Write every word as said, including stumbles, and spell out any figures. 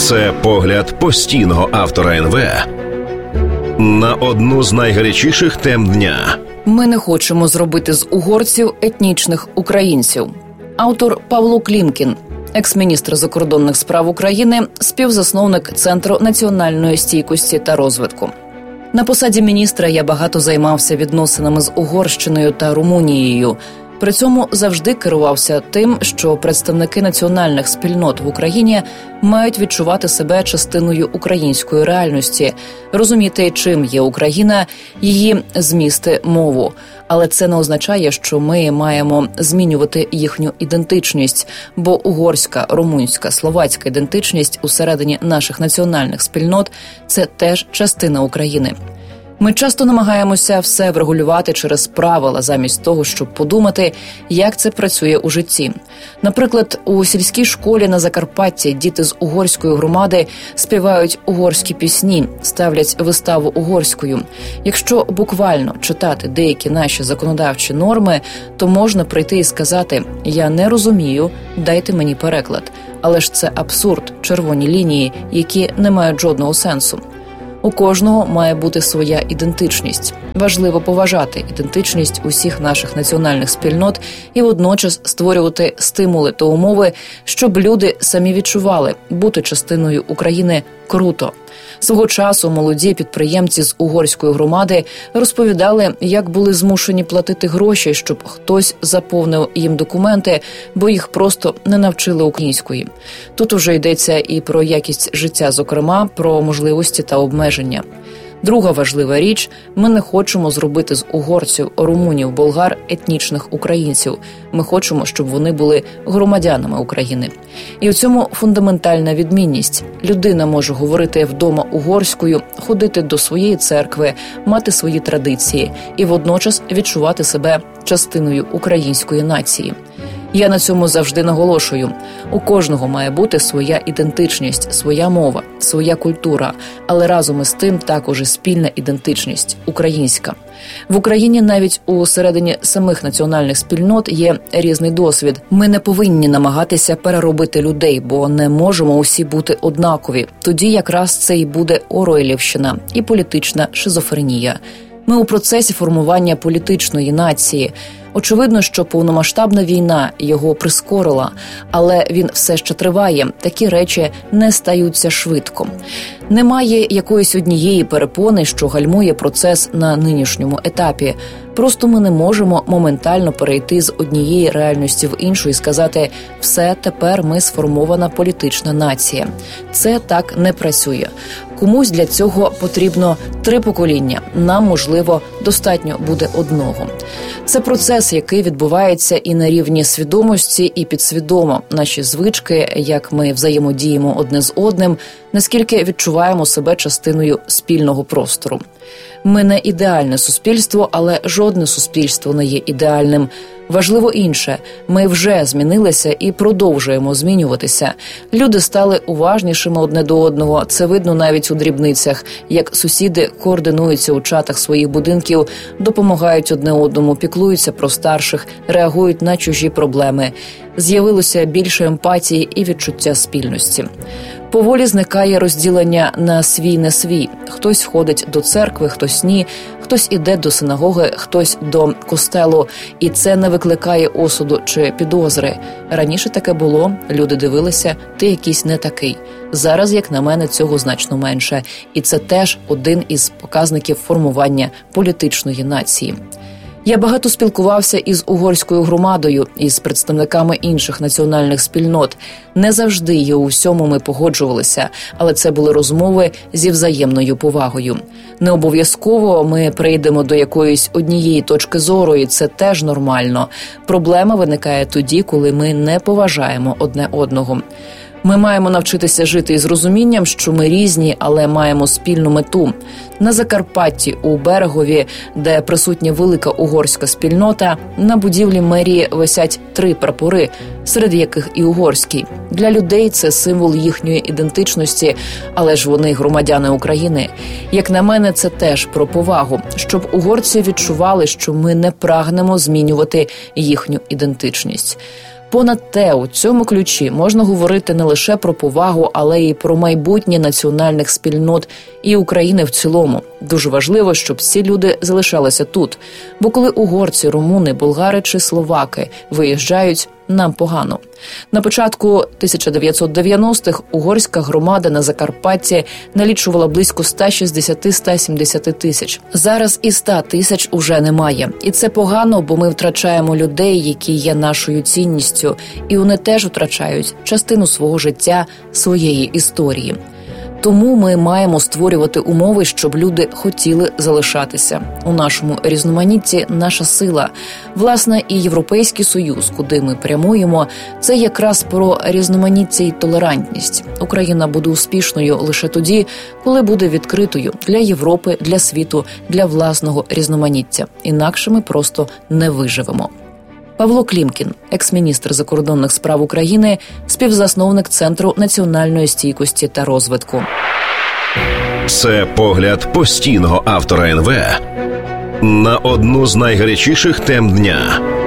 Це погляд постійного автора ен ве на одну з найгарячіших тем дня. Ми не хочемо зробити з угорців етнічних українців. Автор Павло Клімкін, екс-міністр закордонних справ України, співзасновник Центру національної стійкості та розвитку. На посаді міністра я багато займався відносинами з Угорщиною та Румунією. При цьому завжди керувався тим, що представники національних спільнот в Україні мають відчувати себе частиною української реальності, розуміти, чим є Україна, її змісти, мову. Але це не означає, що ми маємо змінювати їхню ідентичність, бо угорська, румунська, словацька ідентичність усередині наших національних спільнот – це теж частина України. Ми часто намагаємося все врегулювати через правила, замість того, щоб подумати, як це працює у житті. Наприклад, у сільській школі на Закарпатті діти з угорської громади співають угорські пісні, ставлять виставу угорською. Якщо буквально читати деякі наші законодавчі норми, то можна прийти і сказати «я не розумію, дайте мені переклад». Але ж це абсурд, червоні лінії, які не мають жодного сенсу. У кожного має бути своя ідентичність. Важливо поважати ідентичність усіх наших національних спільнот і водночас створювати стимули та умови, щоб люди самі відчували, бути частиною України круто. Свого часу молоді підприємці з угорської громади розповідали, як були змушені платити гроші, щоб хтось заповнив їм документи, бо їх просто не навчили української. Тут уже йдеться і про якість життя, зокрема, про можливості та обмеження. Друга важлива річ – ми не хочемо зробити з угорців, румунів, болгар етнічних українців. Ми хочемо, щоб вони були громадянами України. І в цьому фундаментальна відмінність. Людина може говорити вдома угорською, ходити до своєї церкви, мати свої традиції і водночас відчувати себе частиною української нації. Я на цьому завжди наголошую. У кожного має бути своя ідентичність, своя мова, своя культура, але разом із тим також і спільна ідентичність – українська. В Україні навіть у середині самих національних спільнот є різний досвід. Ми не повинні намагатися переробити людей, бо не можемо усі бути однакові. Тоді якраз це і буде Оройлівщина і політична шизофренія. Ми у процесі формування політичної нації. Очевидно, що повномасштабна війна його прискорила, але він все ще триває. Такі речі не стаються швидко. Немає якоїсь однієї перепони, що гальмує процес на нинішньому етапі. Просто ми не можемо моментально перейти з однієї реальності в іншу і сказати «все, тепер ми сформована політична нація». Це так не працює. Комусь для цього потрібно три покоління. Нам, можливо, достатньо буде одного. Це процес, який відбувається і на рівні свідомості, і підсвідомо. Наші звички, як ми взаємодіємо одне з одним, наскільки відчуваємо себе частиною спільного простору. Ми не ідеальне суспільство, але жодне суспільство не є ідеальним. Важливо інше. Ми вже змінилися і продовжуємо змінюватися. Люди стали уважнішими одне до одного. Це видно навіть у дрібницях, як сусіди координуються у чатах своїх будинків, допомагають одне одному, піклуються про старших, реагують на чужі проблеми. З'явилося більше емпатії і відчуття спільності. Поволі зникає розділення на свій-не свій. Хтось ходить до церкви, хтось ні, хтось іде до синагоги, хтось до костелу. І це не викликає осуду чи підозри. Раніше таке було, люди дивилися, ти якийсь не такий. Зараз, як на мене, цього значно менше. І це теж один із показників формування політичної нації. Я багато спілкувався із угорською громадою, із представниками інших національних спільнот. Не завжди і у всьому ми погоджувалися, але це були розмови зі взаємною повагою. Не обов'язково ми прийдемо до якоїсь однієї точки зору, і це теж нормально. Проблема виникає тоді, коли ми не поважаємо одне одного. Ми маємо навчитися жити із розумінням, що ми різні, але маємо спільну мету. На Закарпатті, у Берегові, де присутня велика угорська спільнота, на будівлі мерії висять три прапори, серед яких і угорський. Для людей це символ їхньої ідентичності, але ж вони громадяни України. Як на мене, це теж про повагу, щоб угорці відчували, що ми не прагнемо змінювати їхню ідентичність. Понад те, у цьому ключі можна говорити не лише про повагу, але й про майбутнє національних спільнот і України в цілому. Дуже важливо, щоб всі люди залишалися тут. Бо коли угорці, румуни, болгари чи словаки виїжджають, нам погано. На початку тисяча дев'ятсот дев'яностих угорська громада на Закарпатті налічувала близько сто шістдесят - сто сімдесят тисяч. Зараз і ста тисяч уже немає. І це погано, бо ми втрачаємо людей, які є нашою цінністю. І вони теж втрачають частину свого життя, своєї історії. Тому ми маємо створювати умови, щоб люди хотіли залишатися. У нашому різноманітті наша сила. Власне, і Європейський Союз, куди ми прямуємо, це якраз про різноманіття і толерантність. Україна буде успішною лише тоді, коли буде відкритою для Європи, для світу, для власного різноманіття. Інакше ми просто не виживемо. Павло Клімкін, екс-міністр закордонних справ України, співзасновник Центру національної стійкості та розвитку. Це погляд постійного автора ен ве на одну з найгарячіших тем дня.